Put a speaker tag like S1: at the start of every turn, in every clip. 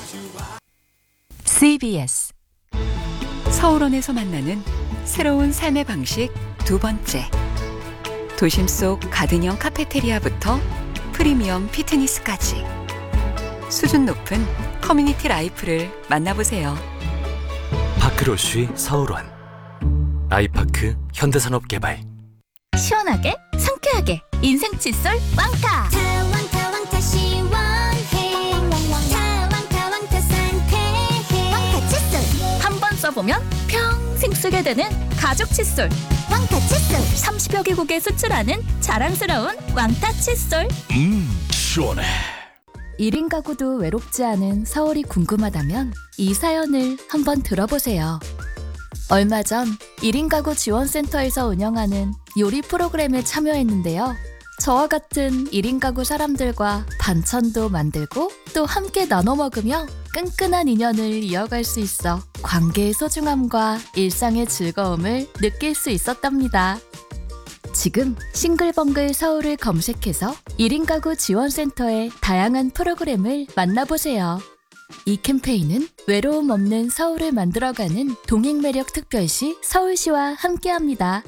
S1: CBS 서울원에서 만나는 새로운 삶의 방식 두 번째. 도심 속 가든형 카페테리아부터 프리미엄 피트니스까지 수준 높은 커뮤니티 라이프를 만나보세요.
S2: 파크로쉬 서울원 아이파크 현대산업개발.
S3: 시원하게 상쾌하게 인생 칫솔 왕타.
S4: 왕타 시원해. 왕타 상쾌해. 왕타 칫솔.
S3: 한 번 써보면 평생 쓰게 되는 가죽 칫솔.
S4: 왕타 칫솔.
S3: 30여 개국에 수출하는 자랑스러운 왕타 칫솔.
S2: 시원해.
S3: 1인 가구도 외롭지 않은 서울이 궁금하다면 이 사연을 한번 들어보세요. 얼마 전 1인 가구 지원센터에서 운영하는 요리 프로그램에 참여했는데요. 저와 같은 1인 가구 사람들과 반찬도 만들고 또 함께 나눠 먹으며 끈끈한 인연을 이어갈 수 있어 관계의 소중함과 일상의 즐거움을 느낄 수 있었답니다. 지금 싱글벙글 서울을 검색해서 1인 가구 지원센터의 다양한 프로그램을 만나보세요. 이 캠페인은 외로움 없는 서울을 만들어가는 동행매력 특별시 서울시와 함께합니다.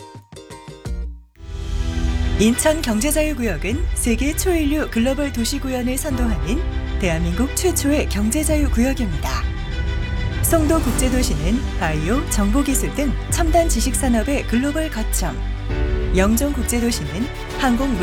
S5: 인천경제자유구역은 세계 초인류 글로벌 도시구현을 선도하는 대한민국 최초의 경제자유구역입니다. 송도국제도시는 바이오, 정보기술 등 첨단 지식산업의 글로벌 거점, 영종국제도시는 항공